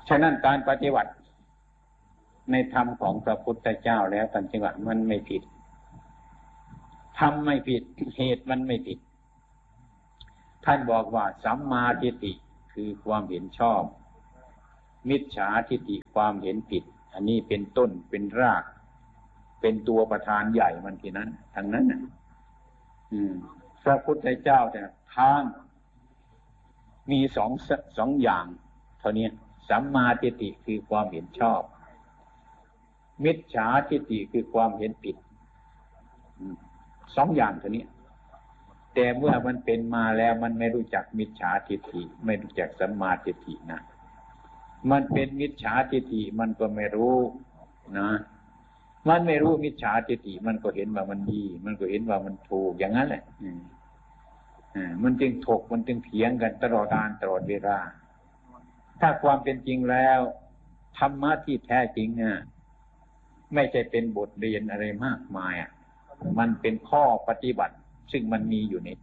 ฉะนั้นการปฏิบัติในธรรมของพระพุทธเจ้าแล้วท่านจึงว่ามันไม่ผิดธรรมไม่ผิดเหตุมันไม่ผิดท่านบอกว่าสัมมาทิฏฐิคือความเห็นชอบมิจฉาทิฏฐิความเห็นผิดอันนี้เป็นต้นเป็นรากเป็นตัวประธานใหญ่มันที่นั้นทั้งนั้นน่ะพระพุทธเจ้าแต่ทางมีสองอย่างเท่านี้สัมมาทิฏฐิคือความเห็นชอบมิจฉาทิฏฐิคือความเห็นผิดสองอย่างเท่านี้แต่เมื่อมันเป็นมาแล้วมันไม่รู้จักมิจฉาทิฏฐิไม่รู้จักสัมมาทิฏฐินะมันเป็นมิจฉาทิฏฐิมันก็ไม่รู้นะมันไม่รู้มิจฉาทิฏฐิมันก็เห็นว่ามันดีมันก็เห็นว่ามันถูกอย่างนั้นแหละมันจึงถกมันจึงเถียงกันตลอดการตลอดเวลาถ้าความเป็นจริงแล้วธรรมะที่แท้จริงไม่ใช่เป็นบทเรียนอะไรมากมายมันเป็นข้อปฏิบัติซึ่งมันมีอยู่ใน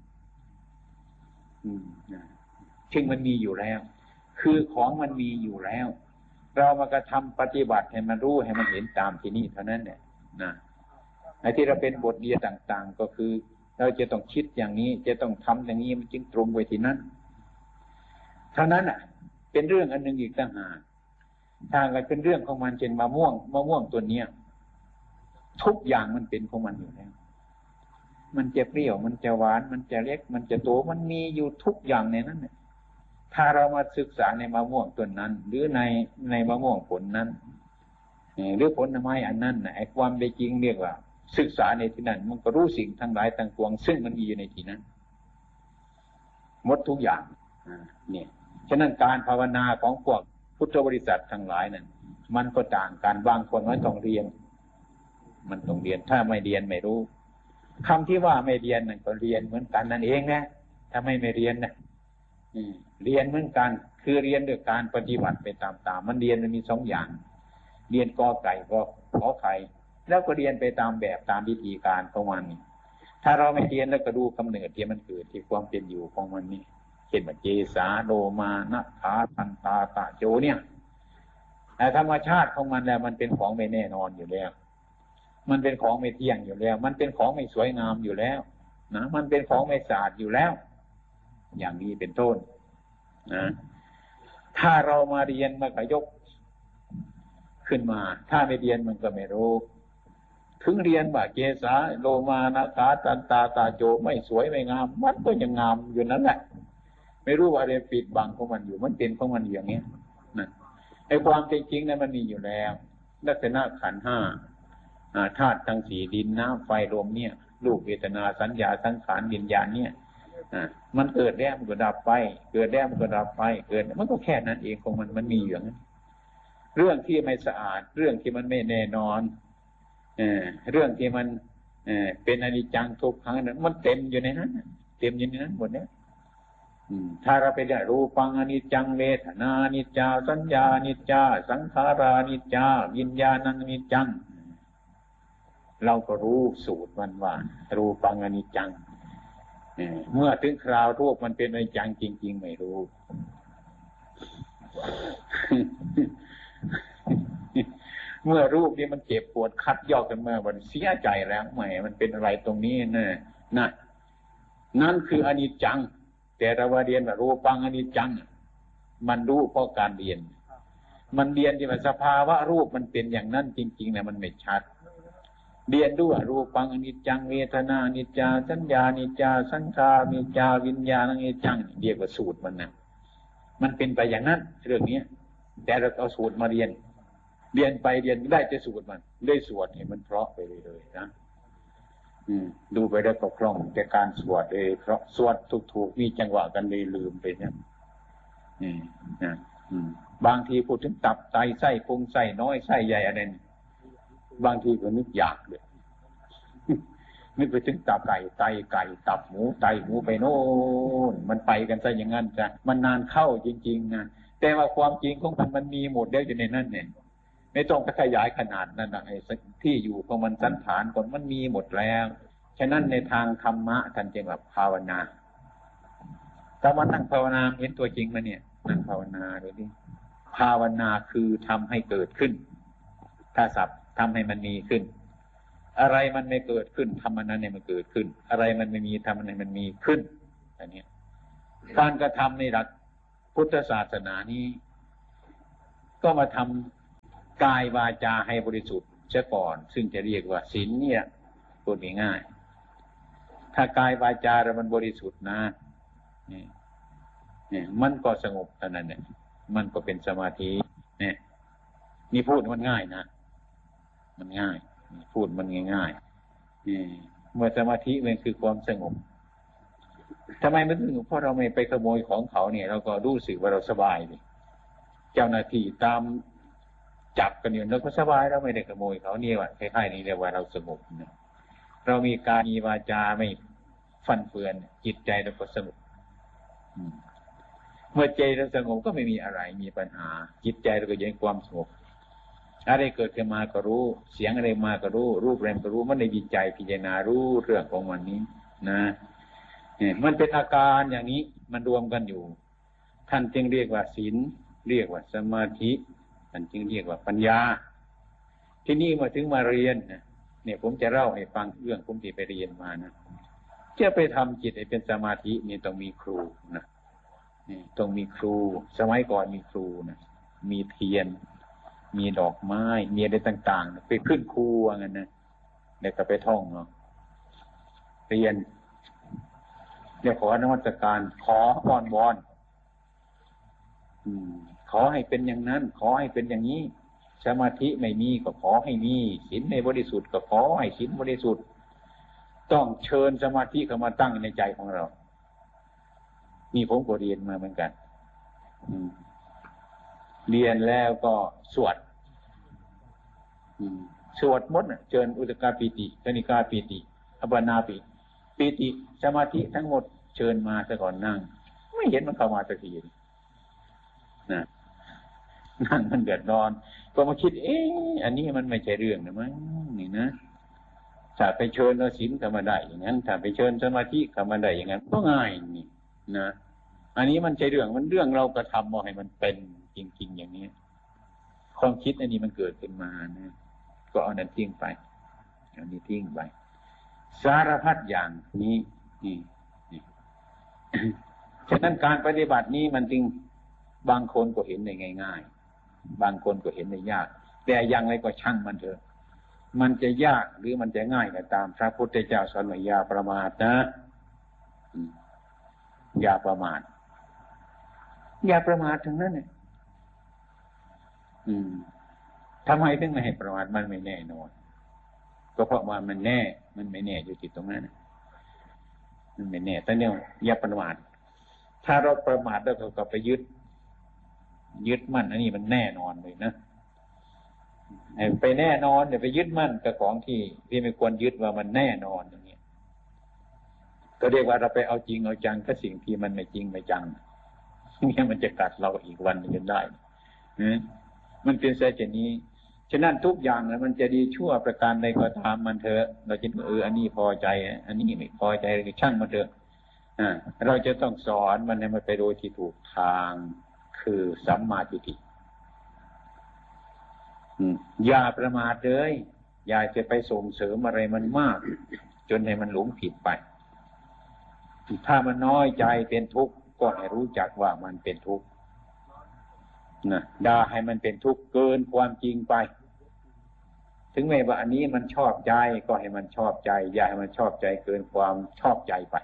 ซึ่งมันมีอยู่แล้วคือของมันมีอยู่แล้วเรามากระทำปฏิบัติให้มันรู้ให้มันเห็นตามที่นี่เท่านั้นเนี่ยนะไอ้ที่เราเป็นบทเรียนต่างๆก็คือเราจะต้องคิดอย่างนี้จะต้องทำอย่างนี้มันจึงตรงไปที่นั้นเท่านั้นเป็นเรื่องอันหนึ่งอีกต่างหากถ้าเป็นเรื่องของมันเช่นมะม่วงตัวเนี้ยทุกอย่างมันเป็นของมันอยู่แล้วมันจะเปรี้ยวมันจะหวานมันจะเล็กมันจะโตมันมีอยู่ทุกอย่างในนั้นเนี่ยถ้าเรามาศึกษาในมะม่วงต้นนั้นหรือในมะม่วงผลนั้นหรือผลไม้อันนั้นไอ้ความเป็นจริงเรียกว่าศึกษาในที่นั้นมันก็รู้สิ่งทั้งหลายทั้งปวงซึ่งมันมีอยู่ในที่นั้นหมดทุกอย่างเนี่ยฉะนั้นการภาวนาของพวกพุทธบริษัททั้งหลายนั้นมันก็ต่างกันบางคนไม่ต้องเรียนมันต้องเรียนถ้าไม่เรียนไม่รู้คำที่ว่าไม่เรียนนั่นก็เรียนเหมือนกันนั่นเองนะถ้าไม่เรียนนะเรียนเหมือนกันคือเรียนด้วยการปฏิบัติไปตามมันเรียนมันมีสองอย่างเรียนกอไก่ก็ขอไข่แล้วก็เรียนไปตามแบบตามวิธีการของมันถ้าเราไม่เรียนแล้วก็ดูกำเนิดที่มันเกิดที่ความเป็นอยู่ของมันนี่เช่นว่าเจสาโลมานะขาทันตาตะโจเนี่ยแต่ธรรมชาติของมันแล้วมันเป็นของไม่แน่นอนอยู่แล้วมันเป็นของไม่เที่ยงอยู่แล้วมันเป็นของไม่สวยงามอยู่แล้วนะมันเป็นของไม่สะอาดอยู่แล้วอย่างนี้เป็นต้นนะถ้าเรามาเรียนมันก็ยกขึ้นมาถ้าไม่เรียนมันก็ไม่รู้ถึงเรียนว่าเกสาโลมานะขาตันตาตาโจไม่สวยไม่งามมันก็ยังงามอยู่นั่นแหละไม่รู้ว่าอะไรปิดบังของมันอยู่มันเป็นของมันอย่างนี้นะไอ้ความจริงนั้นมันมีอยู่แล้วลักษณะขันธ์ห้าธาตุทั้งสี่ดินน้ำไฟลมเนี่ยรูปเวทนาสัญญาสังขารวิญญาณเนี่ยมันเกิดแล้วมันก็ดับไปเกิดแล้วมันก็ดับไปเกิดมันก็แค่นั้นเองของมันมีอยู่อย่างนั้นเรื่องที่ไม่สะอาดเรื่องที่มันไม่แน่นอนเรื่องที่มันเป็นอนิจจังทุกขังนั้นมันเต็มอยู่ในนั้นเต็มอยู่ในนั้นหมดเนี่ยถ้าเราไปได้รูปังอนิจจังเวทนานิจจาสัญญานิจจาสังขารานิจจาวิญญาณังนิจจังเราก็รู้สูตรมันว่ารูปังอนิจจังเมื่อถึงคราวรูปมันเป็นอนิจจังจริงๆไม่รู้ เมื่อรูปนี้มันเจ็บปวดคัดยอกกันมาวันเสียใจแล้วแหมมันเป็นอะไรตรงนี้นะนั่นคืออนิจจังแต่เราเรียนว่ารูปังอนิจจังมันรู้เพราะการเรียนมันเรียนที่ว่าสภาวะรูปมันเป็นอย่างนั้นจริงๆนะมันไม่ชัดเรียนด้วยรูปังอนิจจังเวทนาอนิจจาสัญญาอนิจจาสังขารอนิจจาวิญญาณอนิจจังเรียกว่าสูตรมันนะมันเป็นไปอย่างนั้นเรื่องนี้แต่เราเอาสูตรมาเรียนไปเรียนได้จะสูตรมันได้สวดให้มันเพราะไปเลยนะดูไปแล้วก็คล่องแต่การสวดเลยเพราะสวดถูกมีจังหวะกันเลยลืมไปเนี่ยนะบางทีพูดถึงตับไตไส้พุงไส้น้อยไส้ใหญ่อะไรบางทีก็นึกอยากเลยนึกไปถึงตับไก่ไตไก่ตับหมูไตหมูไปโน่นมันไปกันซะอย่างนั้นจ้ะมันนานเข้าจริงๆนะแต่ว่าความจริงของมันมีหมดแล้วอยู่ในนั้นเนี่ยไม่ต้องขยายขนาดนั้นนะไอ้ที่อยู่ของมันสันฐานก่อนมันมีหมดแล้วฉะนั้นในทางธรรมะท่านจึงแบบภาวนาถ้าวันนั่งภาวนาเห็นตัวจริงมาเนี่ยนั่งภาวนาดูดิภาวนาคือทำให้เกิดขึ้นถ้าศัพท์ทำให้มันมีขึ้นอะไรมันไม่เกิดขึ้นทำมันนั้นเนี่ยมันเกิดขึ้นอะไรมันไม่มีทำมันนั้นมันมีขึ้นอันนี้การกระทำในหลักพุทธศาสนานี้ก็มาทำกายวาจาให้บริสุทธิ์เสียก่อนซึ่งจะเรียกว่าศีลเนี่ยพูดง่ายๆถ้ากายวาจาเรามันบริสุทธิ์นะเนี่ยมันก็สงบเท่านั้นเนี่ยมันก็เป็นสมาธิเนี่ยนี่พูดมันง่ายนะมันง่ายพูดมันง่ายๆเมื่อสมาธิมันคือความสงบทำไมมันถึงเพราะเราไม่ไปขโมยของเขาเนี่ยเราก็รู้สึกว่าเราสบายดิเจ้าหน้าที่ตามจับกันอยู่เราก็สบายเราไม่ได้ขโมยเขาเนี่ยว่าคล้ายๆนี้เรียกว่าเราสงบนะเรามีกายมีวาจาไม่ฟันเฟือนจิตใจเราก็สงบเมื่อใจเราสงบก็ไม่มีอะไรมีปัญหาจิตใจเราก็อยู่ในความสงบอะไรเกิดขึ้นมาก็รู้เสียงอะไรมาก็รู้รูปอะไรก็รู้มันในจิตใจพิจารณารู้เรื่องของมันนี้นะมันเป็นอาการอย่างนี้มันรวมกันอยู่ท่านจึงเรียกว่าศีลเรียกว่าสมาธิท่านจึงเรียกว่าปัญญาที่นี่มาถึงมาเรียนเนี่ยผมจะเล่าให้ฟังเรื่องผมที่ไปเรียนมานะจะไปทำจิตให้เป็นสมาธินี่ต้องมีครูนะนี่ต้องมีครูสมัยก่อนมีครูนะมีเทียนมีดอกไม้มีอะไรต่างๆไปขึ้นครูว่างั้นนะเด็กก็ไปท่องเนาะเรียนเดี๋ยวขอนมัสการขออ้อนวอนขอให้เป็นอย่างนั้นขอให้เป็นอย่างนี้สมาธิไม่มีก็ขอให้มีศีลในบริสุทธิ์ก็ขอให้ศีลบริสุทธิ์ต้องเชิญสมาธิเข้ามาตั้งในใจของเรานี่ผมก็เรียนมาเหมือนกันเรียนแล้วก็สวดมดเชิญอุตกาปิติคณิกาปิติอัปปนาปิติสมาธิทั้งหมดเชิญมาซะก่อนนั่งไม่เห็นมันเข้ามาสักทีนะนั่งมันเดือดร้อนก็มาคิดอันนี้มันไม่ใช่เรื่องนะมั้งนี่นะถ้าไปเชิญศีลเข้ามาได้อย่างนั้นถ้าไปเชิญสมาธิเข้ามาได้อย่างนั้นก็ง่ายนี่นะอันนี้มันใช่เรื่องมันเรื่องเรากระทำมาให้มันเป็นจริงๆอย่างนี้ความคิดอันนี้มันเกิดขึ้นมานะก็เอานั้นทิ้งไปอันนี้ทิ้งไปสารพัดอย่างนี้นี่ฉะนั้นการปฏิบัตินี้มันจึงบางคนก็เห็นได้ง่ายๆบางคนก็เห็นได้ยากแต่อย่างไรก็ช่างมันเถอะมันจะยากหรือมันจะง่ายก็ตามพระพุทธเจ้าสอนว่าอย่าประมาทนะอย่าประมาทอย่าประมาททั้งนั้นเนี่ยทำไมถึงไม่ให้ประมาทมันไม่แน่นอนก็เพราะว่ามันแน่มันไม่แน่อยู่ที่ตรงนั้นมันไม่แน่แต่เนี่ยอย่าประมาทถ้าเราประมาทแล้วเราก็ไปยึดมั่นอันนี้มันแน่นอนเลยนะไปแน่นอนเดี๋ยวไปยึดมั่นกับของที่ไม่ควรยึดว่ามันแน่นอนอย่างเงี้ยก็เรียกว่าเราไปเอาจริงเอาจังกับสิ่งที่มันไม่จริงไม่จังเนี่ยมันจะกัดเราอีกวันนึงได้มันเป็นเช่นนี้ฉะนั้นทุกอย่างนะมันจะดีชั่วประการใดก็ตามมันเถอะเราจะอันนี้พอใจอันนี้ไม่พอใจก็ช่างมันเถอะเราจะต้องสอนมันให้มันไปโดยที่ถูกทางคือสัมมาทิฏฐิอย่าประมาทเลยอย่าจะไปส่งเสริมอะไรมันมากจนให้มันหลงผิดไปถ้ามันน้อยใจเป็นทุกข์ก็ให้รู้จักว่ามันเป็นทุกข์นะด่าให้มันเป็นทุกข์เกินความจริงไปถึงแม้ว่าอันนี้มันชอบใจก็ให้มันชอบใจอย่าให้มันชอบใจเกินความชอบใจไป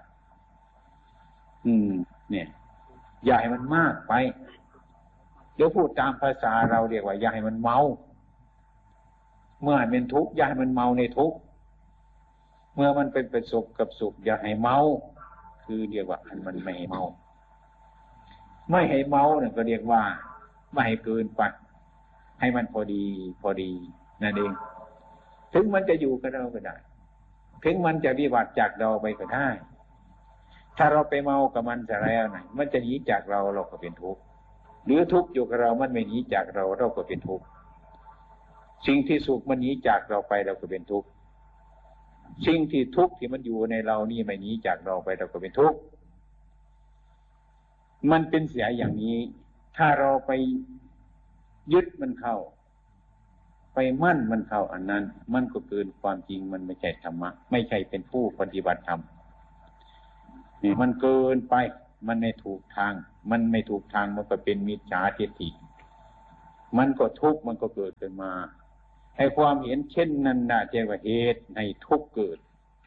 เนี่ยอย่าให้มันมากไปเดี๋ยวพูดตามภาษาเราเรียกว่าอย่าให้มันเมาเมื่อเป็นทุกข์อย่าให้มันเมาในทุกข์เมื่อมันเป็นประสบกับสุขอย่าให้เมาคือเรียกว่ามันไม่ให้เมาไม่ให้เมาเนี่ยก็เรียกว่าไม่ให้เกินไปให้มันพอดีนั่นเองถึงมันจะอยู่กับเราก็ได้ถึงมันจะวิบัติจากเราไปก็ได้ถ้าเราไปเมากับมันจะแล้วไหนมันจะหนีจากเราก็เป็นทุกข์หรือทุกข์อยู่กับเรามันไม่หนีจากเราก็เป็นทุกข์สิ่งที่สุขมันหนีจากเราไปเราก็เป็นทุกข์สิ่งที่ทุกข์ที่มันอยู่ในเรานี่ไม่หนีจากเราไปเราก็เป็นทุกข์มันเป็นเสียอย่างนี้ถ้าเราไปยึดมันเข้าไปมั่นมันเข้าอันนั้นมันก็เกินความจริงมันไม่ใช่ธรรมะไม่ใช่เป็นผู้ปฏิบัติธรรมนี่มันเกินไปมันไม่ถูกทางมันไม่ถูกทางมันก็เป็นมิจฉาทิฏฐิมันก็ทุกข์มันก็เกิดขึ้นมาให้ความเห็นเช่นนั้นน่ะเรียกว่าเหตุให้ทุกข์เกิด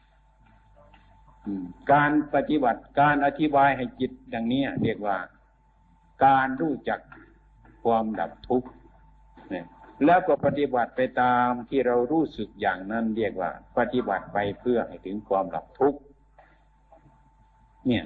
การปฏิบัติการอธิบายให้จิตอย่างนี้เรียกว่าการรู้จักความดับทุกข์เนี่ยแล้วก็ปฏิบัติไปตามที่เรารู้สึกอย่างนั้นเรียกว่าปฏิบัติไปเพื่อให้ถึงความดับทุกข์เนี่ย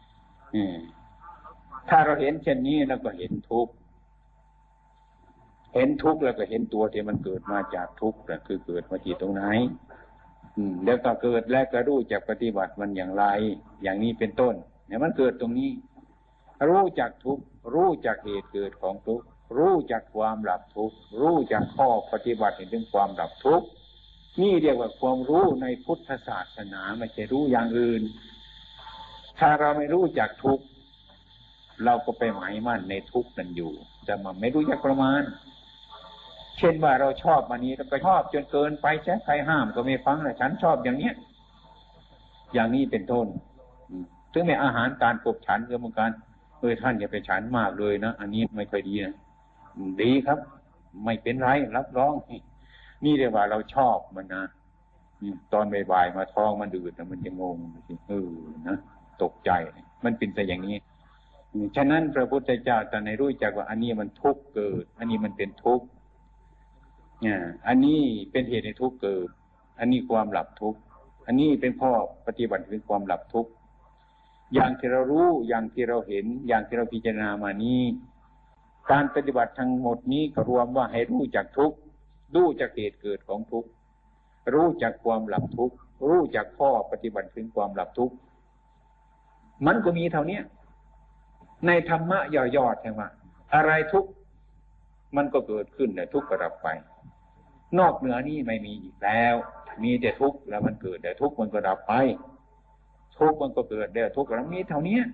ถ้าเราเห็นเช่นนี้แล้วก็เห็นทุกข์เห็นทุกข์แล้วก็เห็นตัวที่มันเกิดมาจากทุกข์นั่นคือเกิดมาที่ตรงไหนแล้วก็เกิดแล้วก็รู้จักปฏิบัติมันอย่างไรอย่างนี้เป็นต้นเนี่ยมันเกิดตรงนี้รู้จักทุกข์รู้จักเหตุเกิดของทุกข์รู้จักความดับทุกข์รู้จักข้อปฏิบัติถึงความดับทุกข์นี่เรียกว่าความรู้ในพุทธศาสนาไม่ใช่รู้อย่างอื่นถ้าเราไม่รู้จักทุกข์เราก็ไปหมายมั่นในทุกข์นั้นอยู่แต่มันไม่รู้จักประมาณเช่นว่าเราชอบอันนี้เราก็ชอบจนเกินไปใช่ใครห้ามก็ไม่ฟังเลยฉันชอบอย่างเนี้ยอย่างนี้เป็นต้นถึงแม้อาหารการกบฉันก็เหมือนกันท่านอย่าไปฉันมากเลยนะอันนี้ไม่ค่อยดีนะดีครับไม่เป็นไรรับรองนี่เรียกว่าเราชอบมันนะตอนบ่ายๆมาท้องมันดืดนะมันจะงงนะตกใจมันเป็นแต่อย่างนี้ฉะนั้นพระพุทธเจ้าตรัสให้รู้จักว่าอันนี้มันทุกข์เกิดอันนี้มันเป็นทุกข์อันนี้เป็นเหตุให้ทุกข์เกิดอันนี้ความหลับทุกข์อันนี้เป็นข้อปฏิบัติถึงความหลับทุกข์อย่างที่เรารู้อย่างที่เราเห็นอย่างที่เราพิจารณามานี้การปฏิบัติทั้งหมดนี้ก็รวมว่าให้รู้จักทุกข์รู้จักเหตุเกิดของทุกข์รู้จักความหลับทุกข์รู้จักข้อปฏิบัติถึงความหลับทุกข์มันก็มีเท่านี้ในธรรมะย่อๆใช่ไหมอะไรทุกข์มันก็เกิดขึ้นแต่ทุกข์ก็ดับไปนอกเหนือนี้ไม่มีอีกแล้วมีแต่ทุกข์แล้วมันเกิดแต่ทุกข์มันก็ดับไปทุกข์มันก็เกิดแต่ทุกข์แล้วมีเท่านี้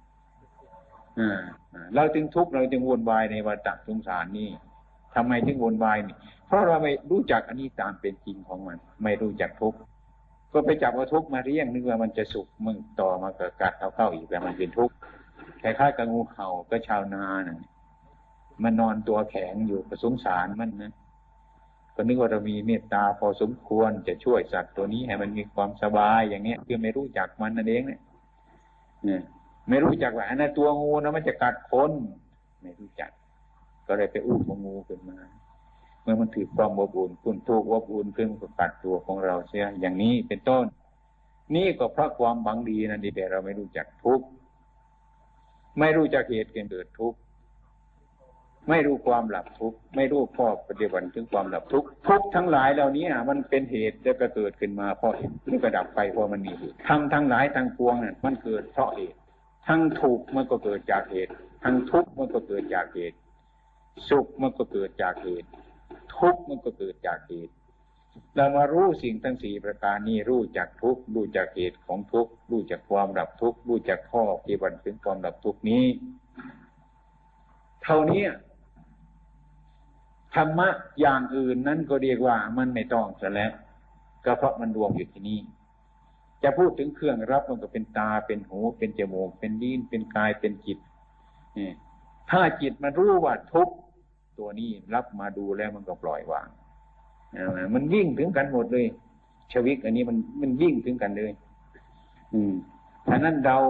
เราจึงทุกข์เราจึงวนวายในวัฏสงสารนี่ทำไมถึงวนวายนี่เพราะเราไม่รู้จักอันนี้ตามเป็นจริงของมันไม่รู้จักทุกข์ก็ไปจับเอาทุกข์มาเรียงนึกว่ามันจะสุขมึงต่อมาเกิดกัดเข้าอีกแล้วมันเป็นทุกข์คล้ายๆกับงูเห่าก็ชาวนาน่ะมันนอนตัวแข็งอยู่ก็สงสารมันนะก็นึกว่าเรามีเมตตาพอสมควรจะช่วยสัตว์ตัวนี้ให้มันมีความสบายอย่างเนี้ยคือไม่รู้จักมันนั่นเองเนี่ยไม่รู้จักว่าอันนั้นตัวงูนะมันจะกัดคนไม่รู้จักก็เลยไปอุ้มงูขึ้นมาเมื่อมันถือความอบอุ่นคุณถูกอบอุ่นขึ้นก็กัดตัวของเราเสียอย่างนี้เป็นต้นนี่ก็เพราะความหวังดีนั่นดีแต่เราไม่รู้จักทุกข์ไม่รู้จักเหตุเกิดทุกข์ไม่รู้ความหลับทุกข์ไม่รู้ข้อปฏิบัติถึงความหลับทุกข์ทุกข์ทั้งหลายเหล่านี้มันเป็นเหตุแล้วก็เกิดขึ้นมาเพราะเหตุแล้วก็ดับไปเพราะมันมีเหตุทั้งหลายทั้งปวงนั่นมันเกิดเพราะเหตุทั้งทุกข์มันก็เกิดจากเหตุทั้งทุกข์มันก็เกิดจากเหตุสุขมันก็เกิดจากเหตุทุกข์มันก็เกิดจากเหตุเรามารู้สิ่งทั้งสี่ประการนี้รู้จักทุกข์รู้จักเหตุของทุกข์รู้จักความดับทุกข์รู้จักข้อปฏิบัติถึงความดับทุกข์นี้เท่านี้ธรรมะอย่างอื่นนั้นก็เรียกว่ามันไม่ต้องซะแล้วก็เพราะมันรวมอยู่ที่นี่จะพูดถึงเครื่องรับมันก็เป็นตาเป็นหูเป็นจมูกเป็นลิ้นเป็นกายเป็นจิตถ้าจิตมันรู้ว่าทุกข์ตัวนี้รับมาดูแล้วมันก็ปล่อยวางมันยิ่งถึงกันหมดเลยชีวิตอันนี้มันยิ่งถึงกันเลยฉะนั้นเรา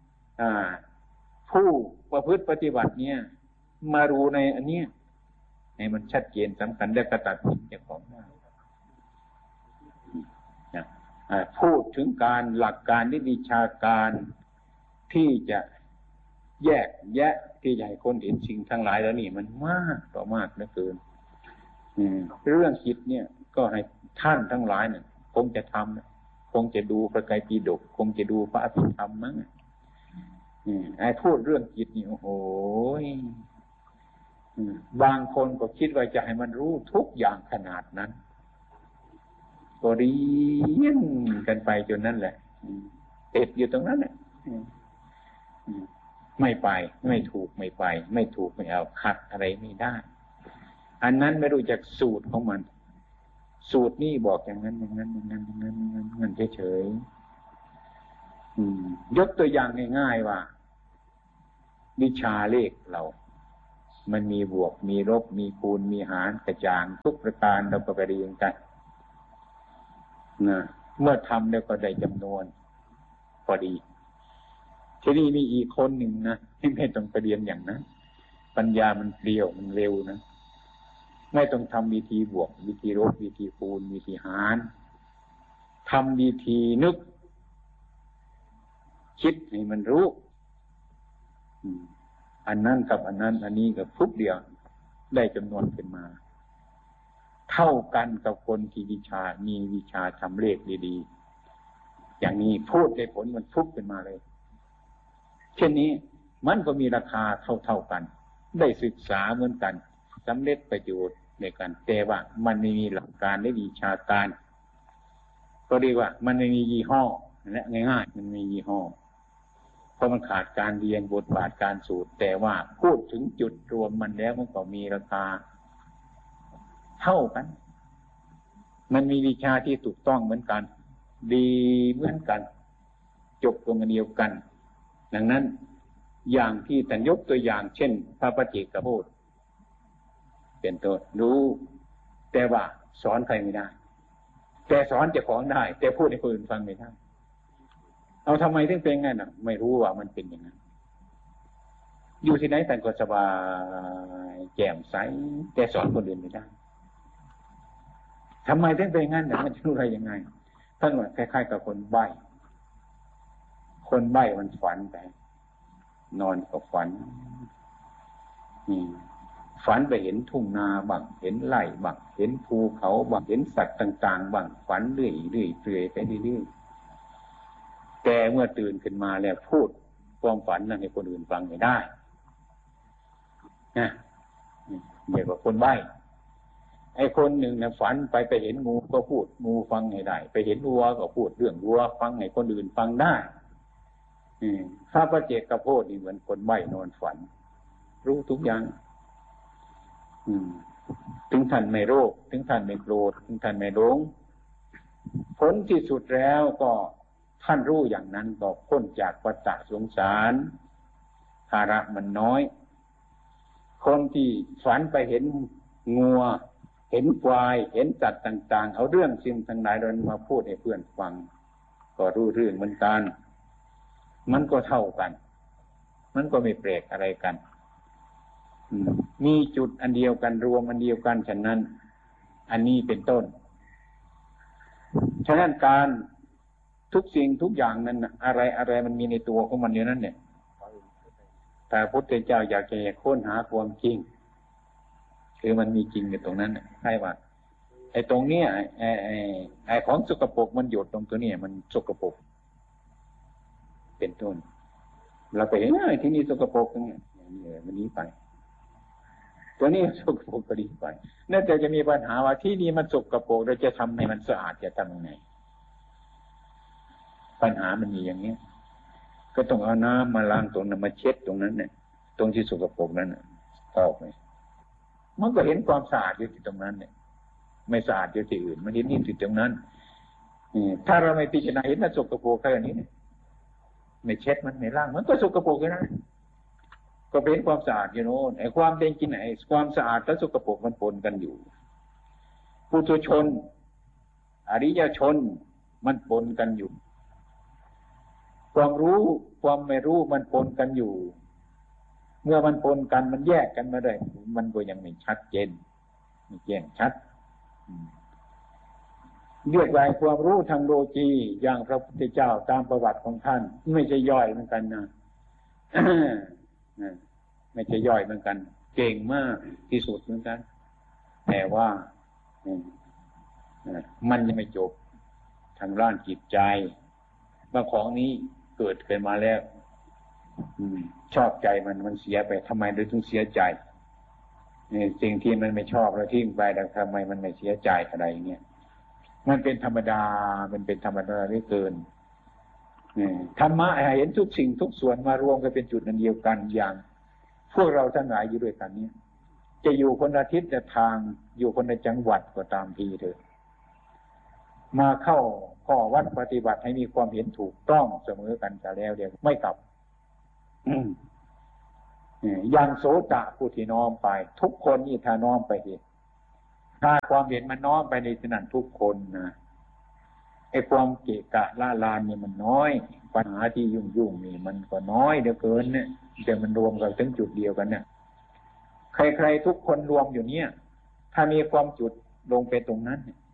ผู้ประพฤติปฏิบัติเนี่ยมารู้ในอันเนี้ยให้มันชัดเจนสำคัญและกระตัดสินเจ้าของได้พูดถึงการหลักการวิชาการที่จะแยกแยะที่จะให้คนเห็นสิ่งทั้งหลายแล้วนี่มันมากต่อมากเหลือเกินเรื่องจิตเนี่ยก็ให้ท่านทั้งหลายเนี่ยคงจะทำคงจะดูพระไตรปิฎกคงจะดูพระอภิธรรมมั้งไอ้พูดเรื่องจิตนี่โอ้โหบางคนก็คิดว่าจะให้มันรู้ทุกอย่างขนาดนั้นก็เรียนกันไปจนนั้นแหละติดอยู่ตรงนั้นแหละไม่ไปไม่ถูกไม่ไปไม่ถูกไม่เอาขัดอะไรไม่ได้อันนั้นไม่รู้จักสูตรของมันสูตรนี่บอกอย่างนั้นอย่างนั้นอย่างนั้นอย่างนั้นอย่างนั้นเฉยๆยกตัวอย่างง่ายๆว่าวิชาเลขเรามันมีบวกมีลบมีคูณมีหารกระจางทุกประการเราก็ไปเรียนกันนะเมื่อทำแล้วก็ได้จำนวนพอดีทีนี้มีอีกคนหนึ่งนะที่ไม่ต้องไปเรียนอย่างนั้นปัญญามันเปรี้ยวมันเร็วนะไม่ต้องทำวิธีบวกวิธีลบวิธีคูณวิธีหารทำวิธีนึกคิดให้มันรู้อันนั้นกับอันนั้นอันนี้กับทุกเดียวได้จำนวนขึ้นมาเท่ากันกับคนที่มีวิชาทำเลขดีๆอย่างนี้พูดได้ผลมันทุกขึ้นมาเลยเช่นนี้มันก็มีราคาเท่ากันได้ศึกษาเหมือนกันสำเร็จประโยชน์ในการแต่ว่ามันไม่มีหลักการและวิชาการก็เรียกว่ามันไม่มียี่ห้อและง่ายๆมันมียี่ห้อเพราะมันขาดการเรียนบทบาทการสูตรแต่ว่าพูดถึงจุดรวมมันแล้วมันก็มีราคาเท่ากันมันมีวิชาที่ถูกต้องเหมือนกันดีเหมือนกันจบตรงเดียวกันดังนั้นอย่างที่ท่านยกตัวอย่างเช่นพระปฏิเจกโพธิเป็นต้นรู้แต่ว่าสอนใครไม่ได้แต่สอนเจ้าของได้แต่พูดให้คนอื่นฟังไม่ได้เอาทำไมถึงเป็นงั้นน่ะไม่รู้ว่ามันเป็นอย่างนั้นอยู่ที่ไหนท่านก็สบายแจ่มใสแต่สอนคนอื่นไม่ได้ทำไมถึงเป็นงั้นน่ะมันจะรู้อะไรยังไงท่านว่าคล้ายๆกับคนใบ้มันฝันไปนอนก็ฝันฝันไปเห็นทุ่งนาบ้างเห็นไร่บ้างเห็นภูเขาบ้างเห็นสัตว์ต่างๆบ้างฝันเรื่อยๆไปเรื่อยๆแต่เมื่อตื่นขึ้นมาแล้วพูดความฝันนั้นให้คนอื่นฟังไม่ได้นะเรียกว่าคนใบ้ไอ้คนหนึ่งนะฝันไปเห็นงูก็พูดงูฟังให้ได้ไปเห็นวัวก็พูดเรื่องวัวฟังให้คนอื่นฟังได้พระปฏิเจกโพธินี่เหมือนคนใบ้นอนฝันรู้ทุกอย่างถึงท่านไม่โลภถึงท่านไม่โกรธถึงท่านไม่หลงผลที่สุดแล้วก็ท่านรู้อย่างนั้นก็พ้นจากวัฏสงสารภาระมันน้อยคนที่ฝันไปเห็นงัวเห็นควายเห็นสัตว์ต่างๆเอาเรื่องสิ่งทั้งหลายนั้นมาพูดให้เพื่อนฟังก็รู้เรื่องเหมือนกันมันก็เท่ากันมันก็ไม่แปลกอะไรกันมีจุดอันเดียวกันรวมอันเดียวกันฉะนั้นอันนี้เป็นต้นฉะนั้นการทุกสิ่งทุกอย่างนั้นอะไรมันมีในตัวของมันอยู่นั่นเนี่ยแต่พระพุทธเจ้าอยากจะค้นหาความจริงคือมันมีจริงอยู่ตรงนั้นใช่ป่ะไอ้ตรงเนี้ยไอ้ของสกปรกมันหยดตรงตัวนี้มันสกปรกเป็นต้นเราไปเห็นที่นี่สกปรกอย่างเงี้ยมันนี้ไปตัวนี้สกปรกก็ดีไปน่าจะมีปัญหาว่าที่นี่มันสกปรกเราจะทำให้มันสะอาดจะทำยังไงปัญหามันมีอย่างนี้ก็ต้องเอาน้ำมาล้างตรงนั้นมาเช็ดตรงนั้นเนี่ยตรงที่สกปรกนั้นออกไปมันก็เห็นความสะอาดอยู่ที่ตรงนั้นเนี่ยไม่สะอาดอยู่ที่อื่นมันเห็นนี่ที่ตรงนั้นถ้าเราไม่พิจารณาเห็นมันสกปรกแค่นี้เนี่ยไม่เช็ดมันไม่ล้างมันก็สกปรกอยู่นะก็เป็นความสะอาดอยู่โน่นไอ้ความเป็นจริงไอ้ความสะอาดและสกปรกมันปนกันอยู่ปุถุชนอริยชนมันปนกันอยู่ความรู้ความไม่รู้มันปนกันอยู่เมื่อมันปนกันมันแยกกันมาได้มันก็ยังไม่ชัดเจนไม่แจ้งชัดเรียกว่าความรู้ทางโลกีอย่างพระพุทธเจ้าตามประวัติของท่านไม่ใช่ย่อยเหมือนกันนะ ไม่ใช่ย่อยเหมือนกันเก่งมากที่สุดเหมือนกันแต่ว่ามันยังไม่จบทางด้านจิตใจว่าของนี้เกิดขึ้นมาแล้วชอบใจมันเสียไปทำไมถึงเสียใจสิ่งที่มันไม่ชอบแล้วทิ้งไปแล้วทำไมมันไม่เสียใจอะไรเงี้ยมันเป็นธรรมดาเหลือเกินธรรมะเห็นทุกสิ่งทุกส่วนมารวมกันเป็นจุดนั้นเดียวกันอย่างพวกเราทั้งหลายอยู่ด้วยกันนี้จะอยู่คนละทิศละทางอยู่คนละจังหวัดก็ตามทีเถอะมาเข้าข้อวัดปฏิบัติให้มีความเห็นถูกต้องเสมอกันจะแล้วเดี๋ยวไม่กลับอย่างโสตะผู้ที่น้อมไปทุกคนนี่ถ้าน้อมไปเห็นถ้าความเห็นมันน้อมไปในที่นั้นทุกคนนะไอ้ความเกะกะล่าลานนี่มันน้อยปัญหาที่ยุ่งนี่มันก็น้อยเหลือเกินเนี่ยแต่มันรวมกันถึงจุดเดียวกันเนี่ยใครๆทุกคนรวมอยู่เนี่ยถ้ามีความจุดลงไปตรงนั้น